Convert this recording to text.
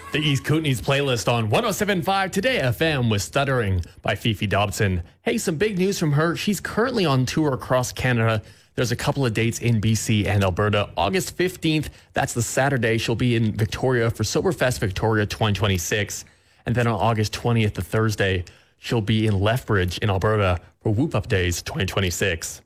The East Kootenays playlist on 107.5 Today FM with Stuttering by Fifi Dobson. Hey, some big news from her. She's currently on tour across Canada. There's a couple of dates in BC and Alberta. August 15th, that's the Saturday, she'll be in Victoria for Soberfest Victoria 2026. And then on August 20th, the Thursday, she'll be in Lethbridge in Alberta for Whoop Up Days 2026.